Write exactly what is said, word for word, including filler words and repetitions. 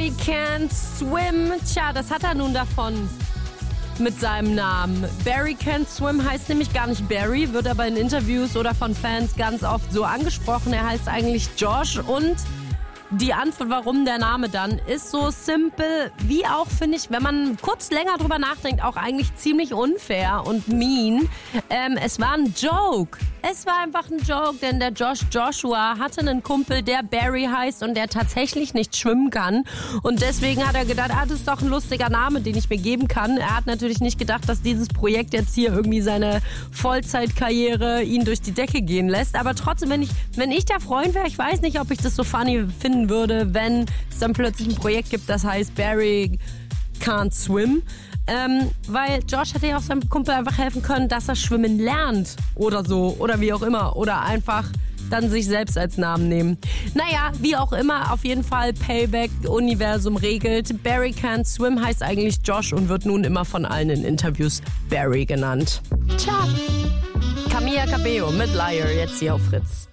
Barry can't swim. Tja, das hat er nun davon mit seinem Namen. Barry can't swim heißt nämlich gar nicht Barry, wird aber in Interviews oder von Fans ganz oft so angesprochen. Er heißt eigentlich Josh und die Antwort, warum der Name dann, ist so simpel wie auch, finde ich, wenn man kurz länger drüber nachdenkt, auch eigentlich ziemlich unfair und mean. Ähm, es war ein Joke. Es war einfach ein Joke, denn der Josh Joshua hatte einen Kumpel, der Barry heißt und der tatsächlich nicht schwimmen kann. Und deswegen hat er gedacht, ah, das ist doch ein lustiger Name, den ich mir geben kann. Er hat natürlich nicht gedacht, dass dieses Projekt jetzt hier irgendwie seine Vollzeitkarriere ihn durch die Decke gehen lässt. Aber trotzdem, wenn ich, wenn ich der Freund wäre, ich weiß nicht, ob ich das so funny finden würde, wenn es dann plötzlich ein Projekt gibt, das heißt Barry can't swim. Ähm, weil Josh hätte ja auch seinem Kumpel einfach helfen können, dass er schwimmen lernt oder so oder wie auch immer oder einfach dann sich selbst als Namen nehmen. Naja, wie auch immer, auf jeden Fall Payback, Universum regelt. Barry can't swim heißt eigentlich Josh und wird nun immer von allen in Interviews Barry genannt. Tja, Camila Cabello mit Liar jetzt hier auf Fritz.